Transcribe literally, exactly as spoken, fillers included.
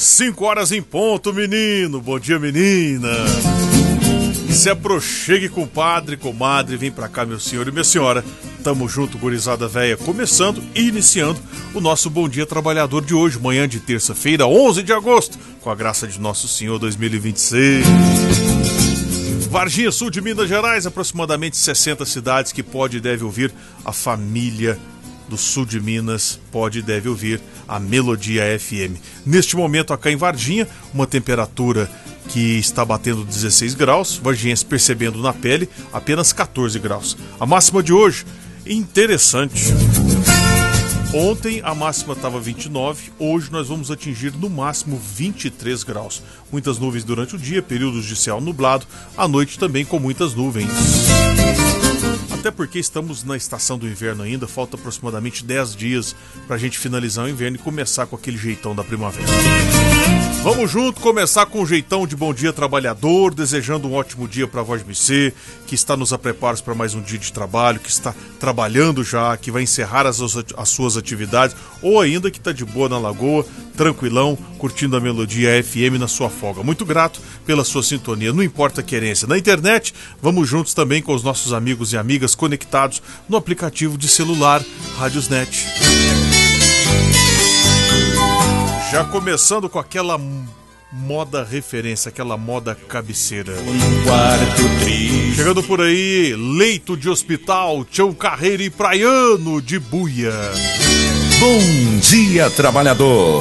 Cinco horas em ponto, menino. Bom dia, menina. Se aproxegue, compadre, comadre, vem pra cá, meu senhor e minha senhora. Tamo junto, gurizada véia, começando e iniciando o nosso Bom Dia Trabalhador de hoje, manhã de terça-feira, onze de agosto, com a graça de Nosso Senhor dois mil e vinte e seis. Varginha, sul de Minas Gerais, aproximadamente sessenta cidades que pode e deve ouvir a família do sul de Minas, pode e deve ouvir a Melodia F M. Neste momento, acá em Varginha, uma temperatura que está batendo dezesseis graus, varginhense percebendo na pele apenas catorze graus. A máxima de hoje, interessante. Ontem a máxima estava vinte e nove, hoje nós vamos atingir no máximo vinte e três graus. Muitas nuvens durante o dia, períodos de céu nublado, à noite também com muitas nuvens. Até porque estamos na estação do inverno ainda, falta aproximadamente dez dias para a gente finalizar o inverno e começar com aquele jeitão da primavera. Vamos junto começar com um jeitão de Bom Dia Trabalhador, desejando um ótimo dia para a Voz B C, que está nos a preparos para mais um dia de trabalho, que está trabalhando já, que vai encerrar as, as suas atividades, ou ainda que está de boa na lagoa, tranquilão, curtindo a Melodia F M na sua folga. Muito grato pela sua sintonia, não importa a querência. Na internet, vamos juntos também com os nossos amigos e amigas conectados no aplicativo de celular Rádiosnet. Já começando com aquela moda referência, aquela moda cabeceira. Um quarto triste. Chegando por aí, leito de hospital, chão carreiro e praiano de buia. Bom Dia Trabalhador.